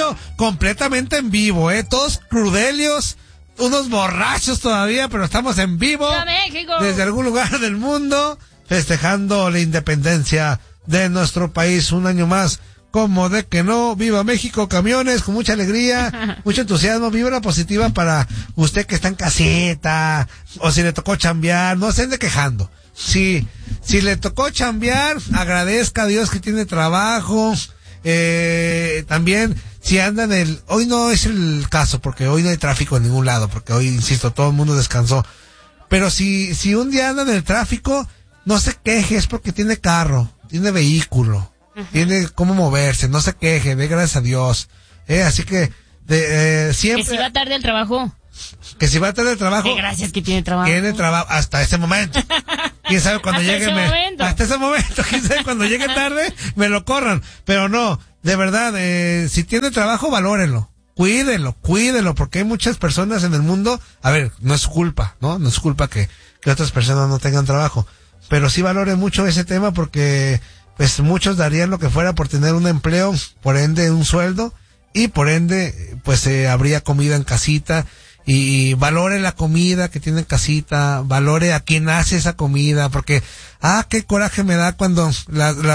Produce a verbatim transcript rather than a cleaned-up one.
transmitiendo completamente en vivo, eh, todos crudelios, unos borrachos todavía, pero estamos en vivo desde algún lugar del mundo, festejando la independencia de nuestro país un año más. Como de que no, viva México, camiones, con mucha alegría, mucho entusiasmo, vibra positiva para usted que está en caseta, o si le tocó chambear, no se ande quejando. Si, si le tocó chambear, agradezca a Dios que tiene trabajo, eh, también, si anda en el, hoy no es el caso, porque hoy no hay tráfico en ningún lado, porque hoy, insisto, todo el mundo descansó. Pero si, si un día anda en el tráfico, no se queje, es porque tiene carro, tiene vehículo. Uh-huh. Tiene cómo moverse, no se queje, dé gracias a Dios. Eh, así que de, eh, siempre... Que si va tarde al trabajo. Que si va tarde al trabajo... Que gracias que tiene trabajo. Tiene trabajo hasta ese momento. Quién sabe cuando hasta llegue... Ese me, momento. Hasta ese momento. Quién sabe cuando llegue tarde me lo corran. Pero no, de verdad, eh, si tiene trabajo, valórenlo. Cuídenlo, cuídenlo, porque hay muchas personas en el mundo... A ver, no es culpa, ¿no? No es culpa que, que otras personas no tengan trabajo. Pero sí valoren mucho ese tema porque... pues muchos darían lo que fuera por tener un empleo, por ende un sueldo, y por ende pues eh, habría comida en casita, y, y valore la comida que tiene en casita, valore a quien hace esa comida, porque ah qué coraje me da cuando la, la